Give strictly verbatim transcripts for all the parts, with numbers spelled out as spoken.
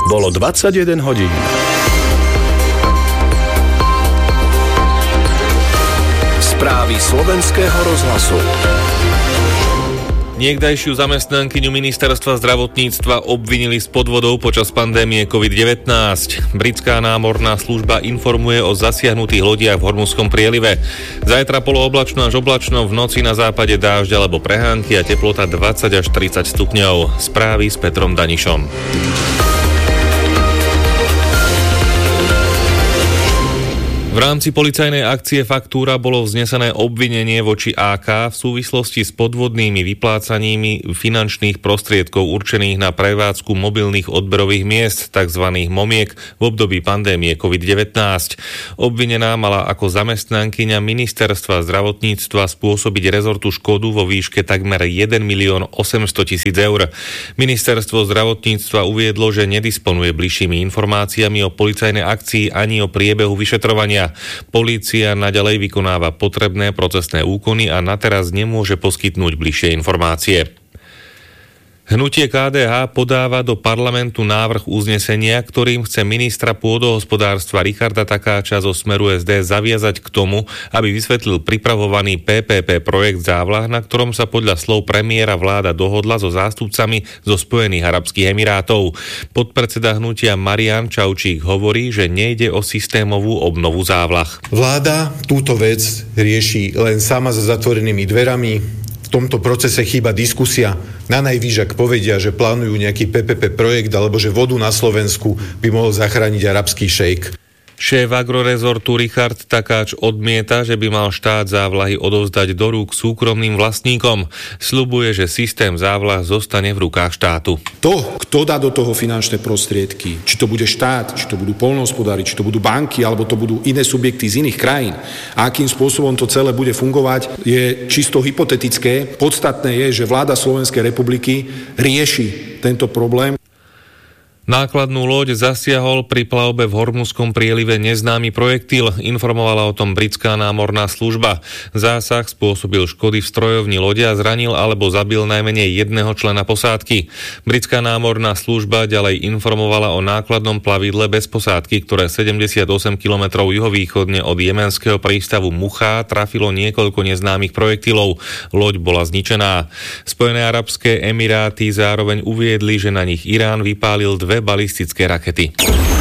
Bolo dvadsaťjeden hodín. Správy slovenského rozhlasu. Niekdajšiu zamestnankyňu ministerstva zdravotníctva obvinili z podvodov počas pandémie covid devätnásť. Britská námorná služba informuje o zasiahnutých lodiach v Hormuzskom prielive. Zajtra polooblačno až oblačno, v noci na západe dážď alebo prehánky a teplota dvadsať až tridsať stupňov. Správy s Petrom Danišom. V rámci policajnej akcie Faktúra bolo vznesené obvinenie voči á ká v súvislosti s podvodnými vyplácaními finančných prostriedkov určených na prevádzku mobilných odberových miest, tzv. momiek, v období pandémie covid devätnásť. Obvinená mala ako zamestnankyňa ministerstva zdravotníctva spôsobiť rezortu škodu vo výške takmer jeden milión osemsto tisíc eur. Ministerstvo zdravotníctva uviedlo, že nedisponuje bližšími informáciami o policajnej akcii ani o priebehu vyšetrovania. Polícia naďalej vykonáva potrebné procesné úkony a na teraz nemôže poskytnúť bližšie informácie. Hnutie ká dé há podáva do parlamentu návrh uznesenia, ktorým chce ministra pôdohospodárstva Richarda Takáča zo Smeru es dé zaviazať k tomu, aby vysvetlil pripravovaný pé pé pé projekt Závlah, na ktorom sa podľa slov premiéra vláda dohodla so zástupcami zo Spojených arabských emirátov. Podpredseda hnutia Marián Čaučík hovorí, že nejde o systémovú obnovu Závlah. Vláda túto vec rieši len sama za zatvorenými dverami. V tomto procese chýba diskusia. Na najvýš, ak povedia, že plánujú nejaký pé pé pé projekt alebo že vodu na Slovensku by mohol zachrániť arabský šejk. Šéf agrorezortu Richard Takáč odmieta, že by mal štát Závlahy odovzdať do rúk súkromným vlastníkom. Sľubuje, že systém Závlah zostane v rukách štátu. To, kto dá do toho finančné prostriedky, či to bude štát, či to budú poľnohospodári, či to budú banky, alebo to budú iné subjekty z iných krajín, a akým spôsobom to celé bude fungovať, je čisto hypotetické. Podstatné je, že vláda Slovenskej republiky rieši tento problém. Nákladnú loď zasiahol pri plavbe v Hormuzskom prielive neznámy projektil, informovala o tom britská námorná služba. Zásah spôsobil škody v strojovni lode a zranil alebo zabil najmenej jedného člena posádky. Britská námorná služba ďalej informovala o nákladnom plavidle bez posádky, ktoré sedemdesiatosem kilometrov juhovýchodne od jemenského prístavu Muchá trafilo niekoľko neznámych projektilov. Loď bola zničená. Spojené arabské emiráty zároveň uviedli, že na nich Irán vypálil dve balistické rakety.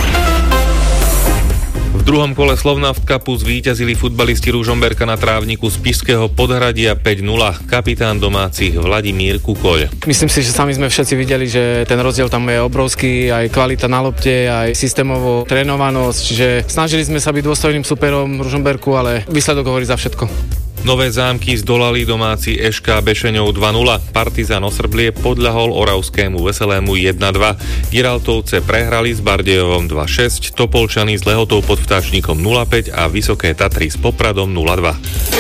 V druhom kole Slovnaft Cupu zvíťazili futbalisti Ružomberka na trávniku z Spišského Podhradia päť nula. Kapitán domácich Vladimír Kukoľ. Myslím si, že sami sme všetci videli, že ten rozdiel tam je obrovský, aj kvalita na lopte, aj systémovo trénovanosť, čiže snažili sme sa byť dôstojným superom Ružomberku, ale výsledok hovorí za všetko. Nové Zámky zdolali domáci eš ká Bešeňov dva nula. Partizán Osrblie podľahol Oravskému Veselému jedna dva. Giraltovce prehrali s Bardejovom dva šesť, Topolčany s Lehotou pod Vtáčnikom nula päť a Vysoké Tatry s Popradom nula dva.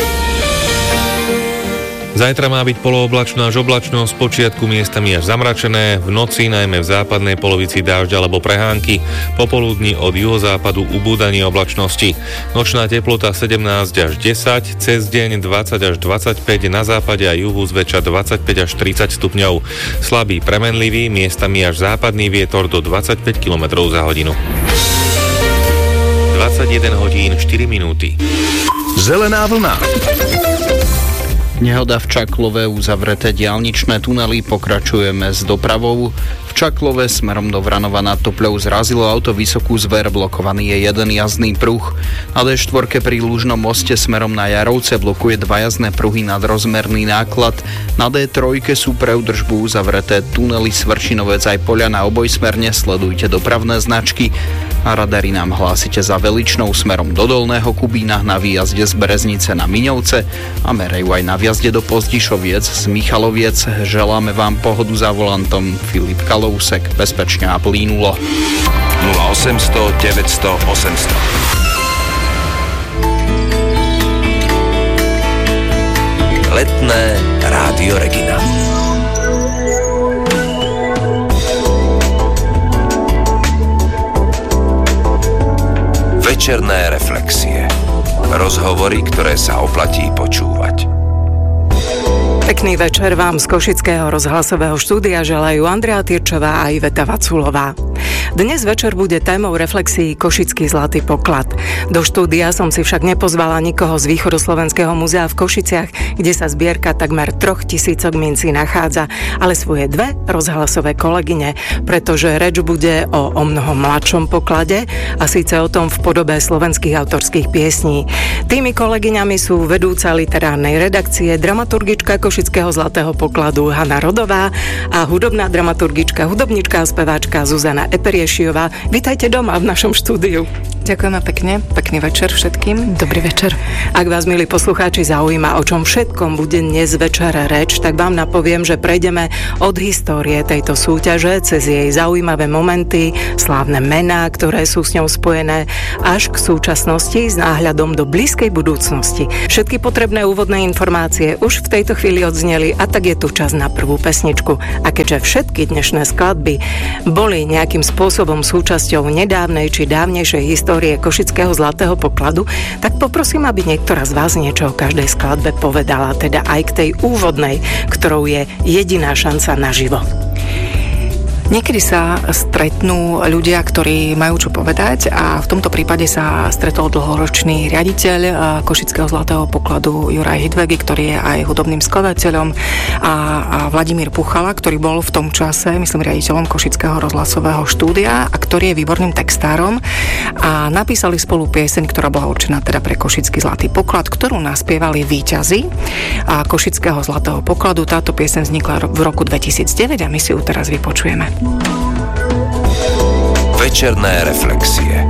Zajtra má byť polooblačno až oblačno, spočiatku miestami až zamračené, v noci najmä v západnej polovici dážď alebo prehánky, popoludní od juhozápadu ubúdanie oblačnosti. Nočná teplota sedemnásť až desať, cez deň dvadsať až dvadsaťpäť, na západe a juhu zväčša dvadsaťpäť až tridsať stupňov. Slabý premenlivý, miestami až západný vietor do dvadsaťpäť kilometrov za hodinu. dvadsaťjeden hodín štyri minúty. Zelená vlna. Nehoda v Čaklove, uzavreté diaľničné tunely, pokračujeme s dopravou. V Čaklove smerom do Vranova nad Topľou zrazilo auto Vysokú Zver, blokovaný je jeden jazdný pruh. Na dé štyri pri Lužnom moste smerom na Jarovce blokuje dva jazdné pruhy nadrozmerný náklad. Na dé tri sú pre údržbu uzavreté tunely Svrčinovec aj Poľana obojsmerne, sledujte dopravné značky. A radary nám hlásite za Veličnou smerom do Dolného Kubína, na výjazde z Breznice na Miňovce a merajú aj na výjazde do Pozdišoviec z Michaloviec. Želáme vám pohodu za volantom. Filip Kalousek, bezpečne a plynulo. nula osemsto deväťsto osemsto. Letné Rádio Regina. Večerné reflexie. Rozhovory, ktoré sa oplatí počúvať. Pekný večer vám z Košického rozhlasového štúdia želajú Andrea Tyrčová a Iveta Vaculová. Dnes večer bude témou reflexií Košický zlatý poklad. Do štúdia som si však nepozvala nikoho z Východoslovenského múzea v Košiciach, kde sa zbierka takmer troch tisícok mincí nachádza, ale svoje dve rozhlasové kolegyne, pretože reč bude o o mnoho mladšom poklade a síce o tom v podobe slovenských autorských piesní. Tými kolegyňami sú vedúca literárnej redakcie, dramaturgička Košického zlatého pokladu Hana Rodová a hudobná dramaturgička, hudobnička a speváčka Zuzana Eperiešiová. Vítajte doma v našom štúdiu. Ďakujeme pekne, pekný večer všetkým. Dobrý večer. Ak vás, milí poslucháči, zaujíma, o čom všetkom bude dnes večer reč, tak vám napoviem, že prejdeme od histórie tejto súťaže cez jej zaujímavé momenty, slávne mená, ktoré sú s ňou spojené, až k súčasnosti s náhľadom do blízkej budúcnosti. Všetky potrebné úvodné informácie už v tejto chvíli odzneli a tak je tu čas na prvú pesničku. A keďže všetky dnešné skladby boli nejakým spôsobom súčasťou nedávnej či dávnejšej histórie Košického zlatého pokladu, tak poprosím, aby niektorá z vás niečo o každej skladbe povedala, teda aj k tej úvodnej, ktorou je jediná šanca naživo. Niekedy sa stretnú ľudia, ktorí majú čo povedať a v tomto prípade sa stretol dlhoročný riaditeľ Košického zlatého pokladu Juraj Hidvegi, ktorý je aj hudobným skladateľom, a, a Vladimír Puchala, ktorý bol v tom čase, myslím, riaditeľom Košického rozhlasového štúdia a ktorý je výborným textárom, a napísali spolu pieseň, ktorá bola určená teda pre Košický zlatý poklad, ktorú naspievali víťazi a Košického zlatého pokladu. Táto pieseň vznikla v roku dvetisícdeväť a my si ju teraz vypočujeme. Večerné reflexie.